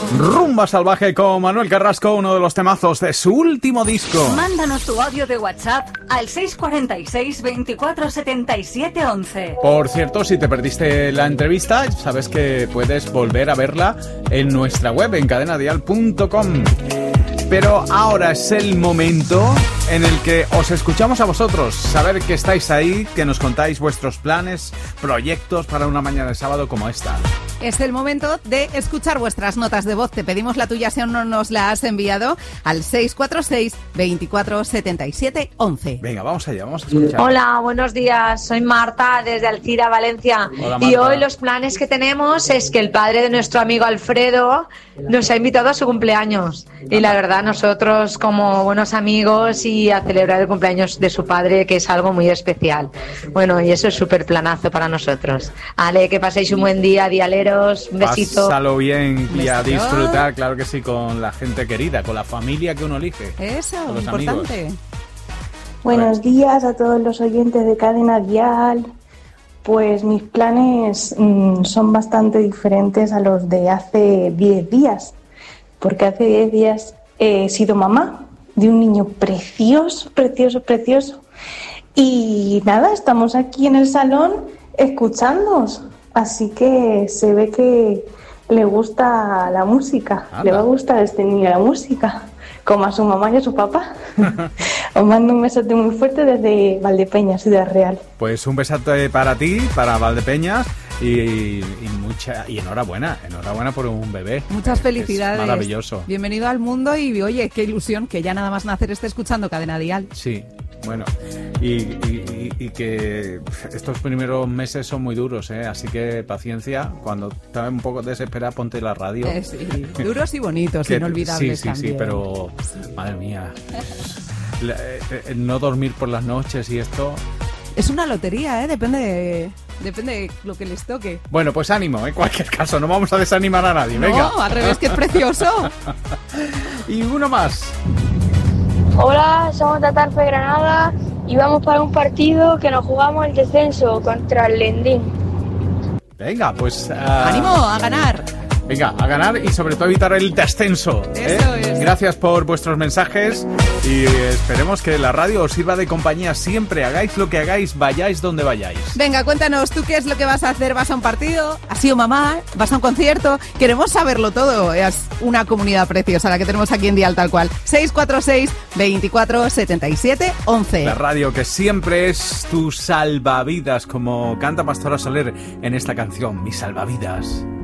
Rumba Salvaje con Manuel Carrasco, uno de los temazos de su último disco. Mándanos tu audio de WhatsApp al 646 24 77 11. Por cierto, si te perdiste la entrevista, sabes que puedes volver a verla en nuestra web, en cadenadial.com. Pero ahora es el momento en el que os escuchamos a vosotros, saber que estáis ahí, que nos contáis vuestros planes, proyectos para una mañana de sábado como esta. Es el momento de escuchar vuestras notas de voz. Te pedimos la tuya si aún no nos la has enviado al 646 24 77 11. Venga, vamos allá, vamos a escuchar. Hola, buenos días. Soy Marta desde Alcira, Valencia. Hola, Marta. Y hoy los planes que tenemos es que el padre de nuestro amigo Alfredo nos ha invitado a su cumpleaños. Y la verdad, nosotros como buenos amigos y a celebrar el cumpleaños de su padre, que es algo muy especial. Bueno, y eso es súper planazo para nosotros. Ale, que paséis un buen día, dialeros. Un besito. Pásalo bien y a disfrutar, claro que sí, con la gente querida, con la familia que uno elige. Eso, con los importante. amigos. Buenos días a todos los oyentes de Cadena Dial. Pues mis planes son bastante diferentes a los de hace 10 días, porque hace 10 días he sido mamá de un niño precioso, precioso, precioso. Y nada, estamos aquí en el salón escuchándonos, así que se ve que le gusta la música. Anda. Le va a gustar a este niño la música, como a su mamá y a su papá. Os mando un besote muy fuerte desde Valdepeñas, Ciudad Real. Pues un besote para ti, para Valdepeñas y enhorabuena por un bebé. Muchas felicidades. Es maravilloso. Bienvenido al mundo y oye, qué ilusión que ya nada más nacer esté escuchando Cadena Dial. Sí, bueno, y que estos primeros meses son muy duros, así que paciencia, cuando estás un poco desesperada ponte la radio. Sí, duros y bonitos, Que- inolvidables también. Sí, pero madre mía, no dormir por las noches y esto. Es una lotería, depende de lo que les toque. Bueno, pues ánimo, en cualquier caso, no vamos a desanimar a nadie, venga. No, al revés, que es precioso. Y uno más. Hola, somos de Tarfe Granada y vamos para un partido que nos jugamos el descenso contra el Lendín. Venga, pues ¡Ánimo a ganar! Venga, a ganar y sobre todo evitar el descenso. Eso es. Gracias por vuestros mensajes y esperemos que la radio os sirva de compañía siempre. Hagáis lo que hagáis, vayáis donde vayáis. Venga, cuéntanos, ¿tú qué es lo que vas a hacer? ¿Vas a un partido? ¿Has sido mamá? ¿Vas a un concierto? Queremos saberlo todo. Es una comunidad preciosa la que tenemos aquí en Dial tal cual. 646 24 77 11. La radio que siempre es tu salvavidas, como canta Pastora Soler en esta canción, Mi Salvavidas.